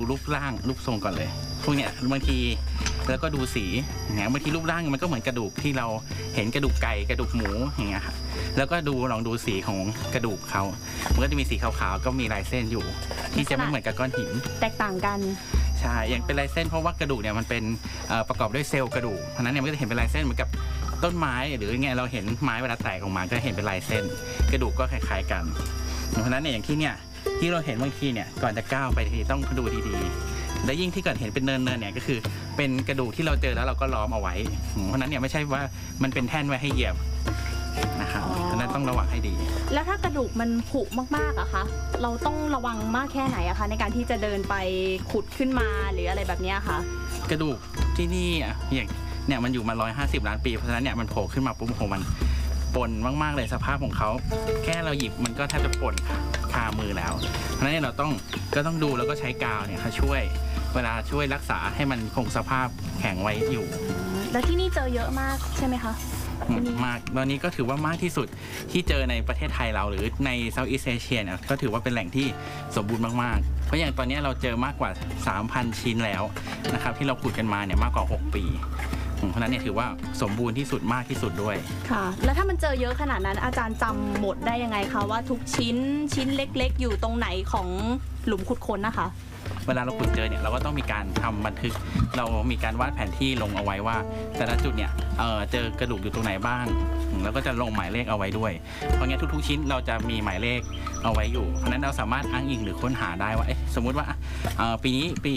รูปร่างรูปทรงก่อนเลยพวกเนี้ยบางทีแล้วก็ดูสีอย่างเงี้ยบางทีรูปร่างมันก็เหมือนกระดูกที่เราเห็นกระดูกไก่กระดูกหมูอย่างเงี้ยครับแล้วก็ลองดูสีของกระดูกเขามันก็จะมีสีขาวๆก็มีลายเส้นอยู่ที่จะไม่เหมือนกับก้อนหินแตกต่างกันใช่อย่างเป็นลายเส้นเพราะว่ากระดูกเนี่ยมันเป็นประกอบด้วยเซลล์กระดูกเพราะนั้นเนี่ยมันก็จะเห็นเป็นลายเส้นเหมือนกับต้นไม้หรือไงเราเห็นไม้เวลาแตกออกมาก็เห็นเป็นลายเส้นกระดูกก็คล้ายๆกันเพราะนั้นเนี่ยอย่างที่เนี่ยที่เราเห็นบางทีเนี่ยก่อนจะก้าวไปทีต้องดูดีๆและยิ่งที่เกิดเห็นเป็นเนินเนี่ยก็คือเป็นกระดูกที่เราเจอแล้วเราก็ล้อมเอาไว้เพราะนั้นเนี่ยไม่ใช่ว่ามันเป็นแท่นไว้ให้เหยียบนะครับเพราะนั้นต้องระวังให้ดีแล้วถ้ากระดูกมันผุมากๆอะคะเราต้องระวังมากแค่ไหนอะคะในการที่จะเดินไปขุดขึ้นมาหรืออะไรแบบนี้คะกระดูกที่นี่อย่างเนี่ยมันอยู่มา150 ล้านปีเพราะฉะนั้นเนี่ยมันโผล่ขึ้นมาปุ๊บของมันปนมากๆเลยสภาพของเขาแค่เราหยิบมันก็แทบจะปนคามือแล้วเพราะฉะนั้นเราก็ต้องดูแล้วก็ใช้กาวเนี่ยค่ะช่วยเวลาช่วยรักษาให้มันคงสภาพแข็งไว้อยู่แล้วที่นี่เจอเยอะมากใช่ไหมคะมากตอนนี้ก็ถือว่ามากที่สุดที่เจอในประเทศไทยเราหรือในเซาท์อีสต์เอเชียเนี่ยก็ถือว่าเป็นแหล่งที่สมบูรณ์มากๆเพราะอย่างตอนนี้เราเจอมากกว่า 3,000 ชิ้นแล้วนะครับที่เราขุดกันมาเนี่ยมากกว่า6 ปีเพราะนั้นเนี่ยถือว่าสมบูรณ์ที่สุดมากที่สุดด้วยค่ะแล้วถ้ามันเจอเยอะขนาดนั้นอาจารย์จำหมดได้ยังไงคะว่าทุกชิ้นเล็กๆอยู่ตรงไหนของหลุมขุดค้นนะคะเวลาเราขุดเจอเนี่ยเราก็ต้องมีการทำบันทึกเรามีการวาดแผนที่ลงเอาไว้ว่าแต่ละจุดเนี่ยเจอกระดูกอยู่ตรงไหนบ้างแล้วก็จะลงหมายเลขเอาไว้ด้วยเพราะงั้นทุกๆชิ้นเราจะมีหมายเลขเอาไว้อยู่เพราะนั้นเราสามารถอ้างอิงหรือค้นหาได้ว่าสมมุติว่าปีนี้ปี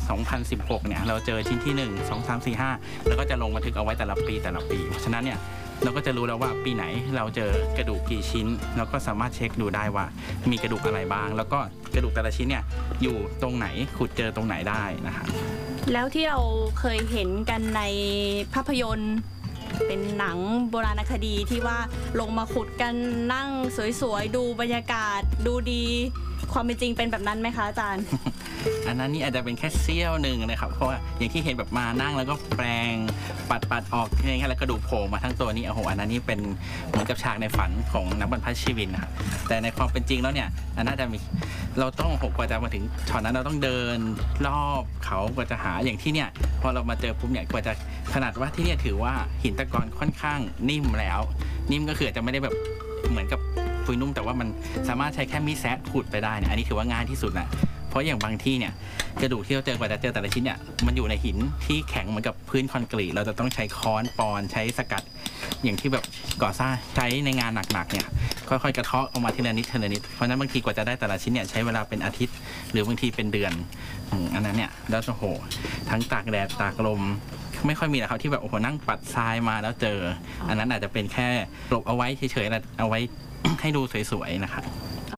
2016 เนี่ยเราเจอชิ้นที่1 2 3 4 5แล้วก็จะลงบันทึกเอาไว้แต่ละปีเพราะฉะนั้นเนี่ยเราก็จะรู้แล้วว่าปีไหนเราเจอกระดูกกี่ชิ้นแล้วก็สามารถเช็คดูได้ว่ามีกระดูกอะไรบ้างแล้วก็กระดูกแต่ละชิ้นเนี่ยอยู่ตรงไหนขุดเจอตรงไหนได้นะคะแล้วที่เราเคยเห็นกันในภาพยนตร์เป็นหนังโบราณคดีที่ว่าลงมาขุดกันนั่งสวยๆดูบรรยากาศดูดีความเป็นจริงเป็นแบบนั้นไหมคะอาจารย์อันนั้นนี่อาจจะเป็นแค่เสี้ยวหนึ่งนะครับเพราะว่าอย่างที่เห็นแบบมานั่งแล้วก็แปลงปัดออกแค่แล้วกระดูกโผล่มาทั้งตัวนี่โอ้โหอันนั้นนี่เป็นเหมือนกับฉากในฝันของนักบรรพชีวินนะครับแต่ในความเป็นจริงแล้วเนี่ยอันน่าจะมีเราต้องกว่าจะมาถึงช็อตนั้นเราต้องเดินรอบเขากว่าจะหาอย่างที่เนี่ยพอเรามาเจอปุ๊บเนี่ยกว่าจะขนาดว่าที่เนี่ยถือว่าหินตะกอนค่อนข้างนิ่มแล้วนิ่มก็คือจะไม่ได้แบบเหมือนกับปุยนุ่มแต่ว่ามันสามารถใช้แค่มีดแซะขุดไปได้เนี่ยอันนี้ถือว่าง่ายที่สุดนะเพราะอย่างบางที่เนี่ยกระดูกที่เราเจอกว่าจะเจอแต่ละชิ้นเนี่ยมันอยู่ในหินที่แข็งเหมือนกับพื้นคอนกรีตเราจะต้องใช้ค้อนปอนใช้สกัดอย่างที่แบบก่อสร้างใช้ในงานหนักๆเนี่ยค่อยๆกระเทาะออกมาทีละนิดเพราะฉะนั้นบางทีกว่าจะได้แต่ละชิ้นเนี่ยใช้เวลาเป็นอาทิตย์หรือบางทีเป็นเดือนอันนั้นเนี่ยแล้วโอ้โหทั้งตากแดดตากลมไม่ค่อยมีนะครับที่แบบโอ้โหนั่งปัดทรายมาแล้วเจออันนั้นอาจจะเป็นแค่หลบเอาไว้เฉยๆเอาไว้ให้ดูสวยๆนะครับ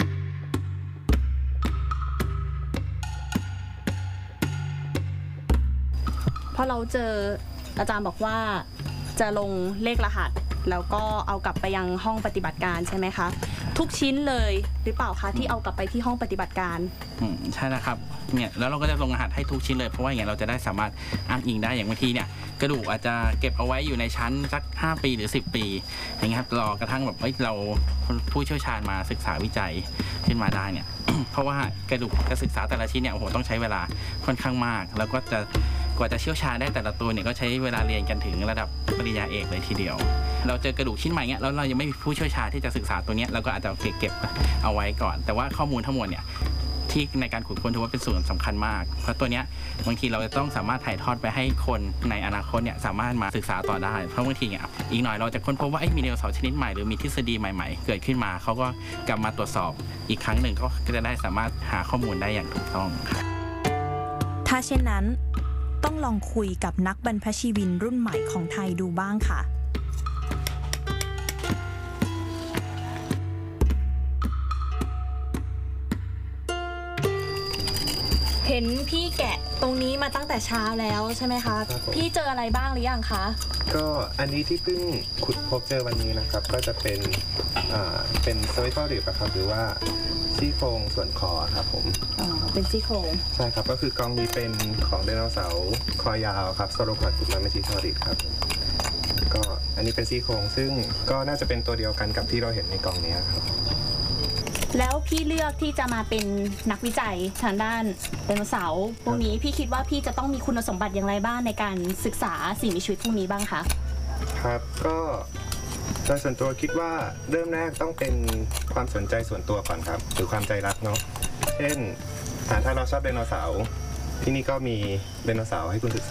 พอเราเจออาจารย์บอกว่าจะลงเลขรหัสแล้วก็เอากลับไปยังห้องปฏิบัติการใช่ไหมคะทุกชิ้นเลยหรือเปล่าคะที่เอากลับไปที่ห้องปฏิบัติการใช่นะครับเนี่ยแล้วเราก็จะลงรหัสให้ทุกชิ้นเลยเพราะว่าอย่างเราจะได้สามารถอ้างอิงได้อย่างบางทีเนี่ยกระดูกอาจจะเก็บเอาไว้อยู่ในชั้นสัก5 ปีหรือ10 ปีอย่างเงี้ยครับรอกระทั่งแบบเราผู้เชี่ยวชาญมาศึกษาวิจัยขึ้นมาได้เนี่ย เพราะว่ากระดูกจะศึกษาแต่ละชิ้นเนี่ยโอ้โหต้องใช้เวลาค่อนข้างมากแล้วก็จะกว่าจะเชี่ยวชาญได้แต่ละตัวเนี่ยก็ใช้เวลาเรียนกันถึงระดับปริญญาเอกเลยทีเดียวเราเจอกระดูกชิ้นใหม่เงี้ยแล้วเรายังไม่มีผู้เชี่ยวชาญที่จะศึกษาตัวเนี้ยเราก็อาจจะเก็บเอาไว้ก่อนแต่ว่าข้อมูลทั้งหมดเนี่ยที่ในการขุดค้นถือว่าเป็นส่วนสำคัญมากเพราะตัวเนี้ยบางทีเราจะต้องสามารถถ่ายทอดไปให้คนในอนาคตเนี่ยสามารถมาศึกษาต่อได้เพราะบางทีเนี่ยอีกหน่อยเราจะค้นพบว่ามีไดโนเสาร์ชนิดใหม่หรือมีทฤษฎีใหม่ๆเกิดขึ้นมาเขาก็กลับมาตรวจสอบอีกครั้งหนึ่งก็จะได้สามารถหาข้อมูลได้อย่างถูกต้องถ้าเช่นนั้นต้องลองคุยกับนักบรรพชีวินรุ่นใหม่ของไทยดูบ้างค่ะเห็นพี่แกะตรงนี้มาตั้งแต่เช้าแล้วใช่ไหมคะพี่เจออะไรบ้างหรือยังคะก็อันนี้ที่เพิ่งขุดพบเจอวันนี้นะครับก็จะเป็นสไวท์ริบครับหรือว่าซี่โครงส่วนคอครับผมเป็นซี่โครงใช่ครับก็คือกองนี้เป็นของไดโนเสาร์คอยาวครับโซโลพอดกุมาเมชิทอริดครับก็อันนี้เป็นซี่โครงซึ่งก็น่าจะเป็นตัวเดียวกันกับที่เราเห็นในกองนี้ครับแล้วพี่เลือกที่จะมาเป็นนักวิจัยทางด้านไดโนเสาร์พวกนี้พี่คิดว่าพี่จะต้องมีคุณสมบัติอย่างไรบ้างในการศึกษาสิ่งมีชีวิตพวกนี้บ้างคะครับก็โดยส่วนตัวคิดว่าเริ่มแรกต้องเป็นความสนใจส่วนตัวก่อนครับหรือความใจรักเนาะเช่นถ้าเราชอบไดโนเสาร์ที่นี่ก็มีไดโนเสาร์ให้คุณศึกษา